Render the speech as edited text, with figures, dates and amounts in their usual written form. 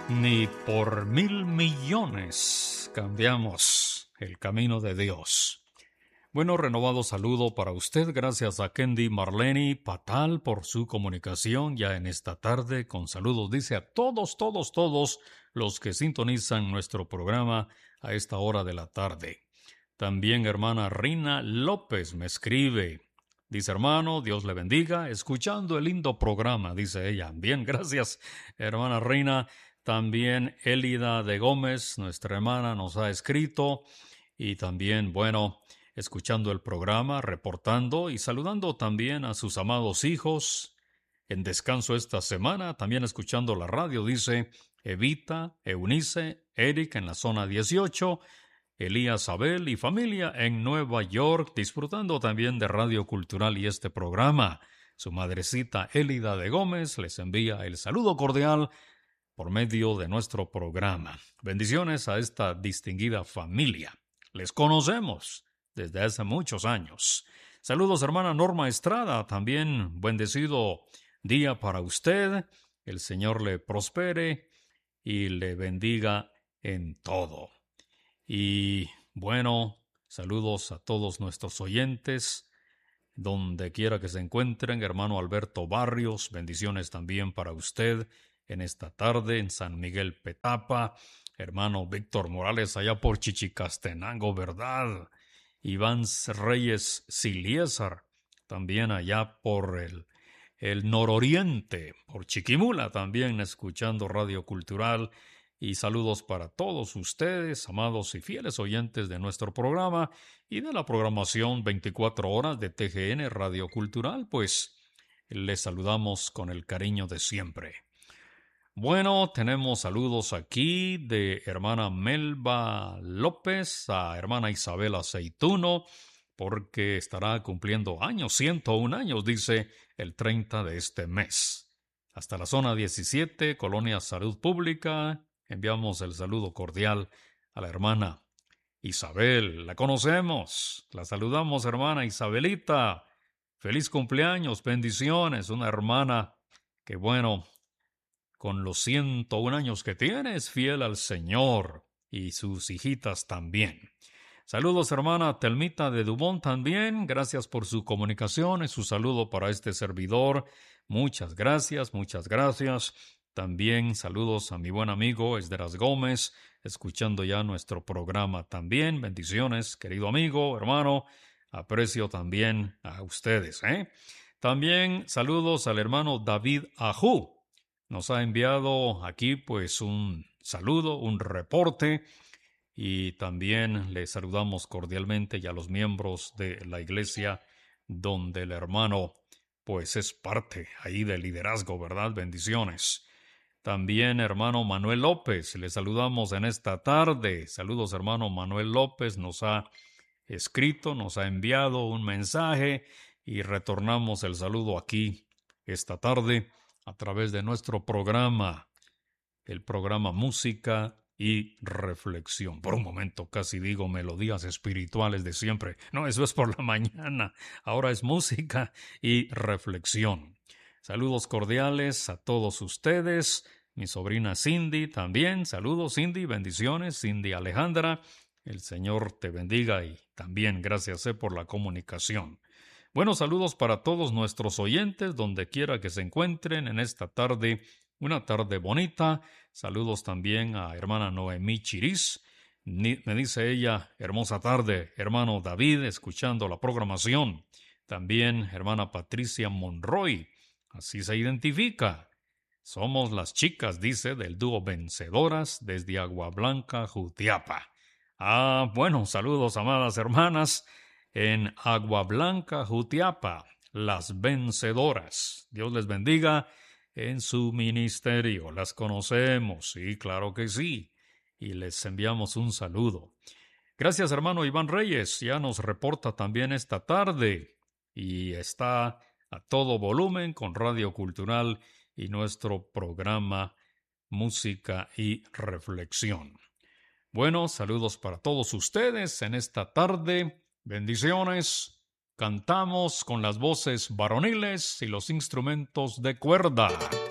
Ni por 1,000,000,000 cambiamos el camino de Dios. Bueno, renovado saludo para usted. Gracias a Kendi Marleni Patal por su comunicación ya en esta tarde. Con saludos dice a todos los que sintonizan nuestro programa a esta hora de la tarde. También hermana Rina López me escribe. Dice, hermano, Dios le bendiga. Escuchando el lindo programa, dice ella. Bien, gracias, hermana Rina. También Elida de Gómez, nuestra hermana, nos ha escrito. Y también, bueno, escuchando el programa, reportando y saludando también a sus amados hijos. En descanso esta semana, también escuchando la radio, dice Evita, Eunice, Eric en la zona 18, Elías Abel y familia en Nueva York, disfrutando también de Radio Cultural y este programa. Su madrecita Elida de Gómez les envía el saludo cordial por medio de nuestro programa. Bendiciones a esta distinguida familia. Les conocemos desde hace muchos años. Saludos, hermana Norma Estrada. También bendecido día para usted. El Señor le prospere y le bendiga en todo. Y bueno, saludos a todos nuestros oyentes, donde quiera que se encuentren. Hermano Alberto Barrios, bendiciones también para usted en esta tarde en San Miguel Petapa. Hermano Víctor Morales allá por Chichicastenango, ¿verdad? Iván Reyes Siliésar, también allá por el nororiente, por Chiquimula, también escuchando Radio Cultural. Y saludos para todos ustedes, amados y fieles oyentes de nuestro programa y de la programación 24 horas de TGN Radio Cultural, pues les saludamos con el cariño de siempre. Bueno, tenemos saludos aquí de hermana Melba López a hermana Isabela Aceituno, porque estará cumpliendo años, 101 años, dice, el 30 de este mes. Hasta la zona 17, Colonia Salud Pública, enviamos el saludo cordial a la hermana Isabel. La conocemos, la saludamos, hermana Isabelita. Feliz cumpleaños, bendiciones, una hermana que bueno, con los 101 años que tiene, es fiel al Señor y sus hijitas también. Saludos, hermana Telmita de Dubón también. Gracias por su comunicación y su saludo para este servidor. Muchas gracias, muchas gracias. También saludos a mi buen amigo Esdras Gómez, escuchando ya nuestro programa también. Bendiciones, querido amigo, hermano. Aprecio también a ustedes, También saludos al hermano David Ajú. Nos ha enviado aquí pues un saludo, un reporte. Y también le saludamos cordialmente y a los miembros de la iglesia donde el hermano pues es parte ahí del liderazgo, ¿verdad? Bendiciones. También hermano Manuel López, le saludamos en esta tarde. Saludos, hermano Manuel López, nos ha escrito, nos ha enviado un mensaje y retornamos el saludo aquí esta tarde a través de nuestro programa, el programa Música y Reflexión. Por un momento casi digo melodías espirituales de siempre. No, eso es por la mañana. Ahora es música y reflexión. Saludos cordiales a todos ustedes. Mi sobrina Cindy también. Saludos, Cindy. Bendiciones. Cindy Alejandra. El Señor te bendiga y también gracias por la comunicación. Buenos saludos para todos nuestros oyentes, donde quiera que se encuentren en esta tarde. Una tarde bonita. Saludos también a hermana Noemí Chiriz. Me dice ella, hermosa tarde, hermano David, escuchando la programación. También hermana Patricia Monroy, así se identifica. Somos las chicas, dice, del dúo Vencedoras desde Agua Blanca, Jutiapa. Bueno, saludos, amadas hermanas, en Agua Blanca, Jutiapa, las Vencedoras. Dios les bendiga en su ministerio. Las conocemos, sí, claro que sí, y les enviamos un saludo. Gracias, hermano Iván Reyes, ya nos reporta también esta tarde y está a todo volumen con Radio Cultural y nuestro programa Música y Reflexión. Bueno, saludos para todos ustedes en esta tarde. Bendiciones. Cantamos con las voces varoniles y los instrumentos de cuerda.